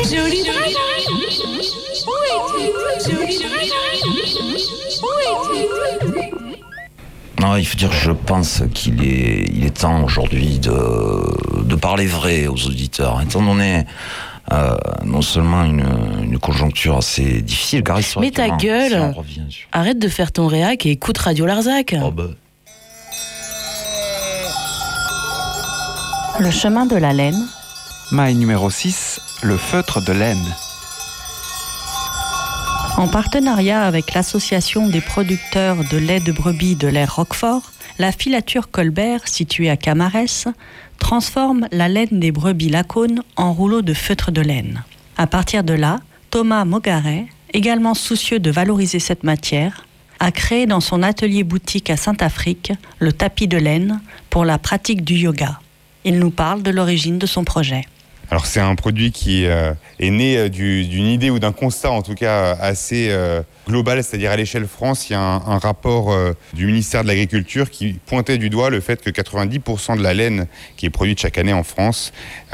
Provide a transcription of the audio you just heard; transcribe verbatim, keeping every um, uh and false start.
joli dragon? Où es-tu, joli dragon? Où es-tu? Non, il faut dire que je pense qu'il est, il est temps aujourd'hui de, de parler vrai aux auditeurs, étant donné euh, non seulement une, une conjoncture assez difficile, car Mais ta gueule, si on revient sur... arrête de faire ton réac et écoute Radio Larzac. Oh bah. Le chemin de la laine. Maille numéro six, le feutre de laine. En partenariat avec l'Association des producteurs de lait de brebis de l'aire Roquefort, la filature Colbert, située à Camarès, transforme la laine des brebis lacones en rouleau de feutre de laine. À partir de là, Thomas Mogaret, également soucieux de valoriser cette matière, a créé dans son atelier boutique à Saint-Affrique le tapis de laine pour la pratique du yoga. Il nous parle de l'origine de son projet. Alors c'est un produit qui euh, est né euh, du, d'une idée ou d'un constat en tout cas assez euh, global, c'est-à-dire à l'échelle France, il y a un, un rapport euh, du ministère de l'Agriculture qui pointait du doigt le fait que quatre-vingt-dix pour cent de la laine qui est produite chaque année en France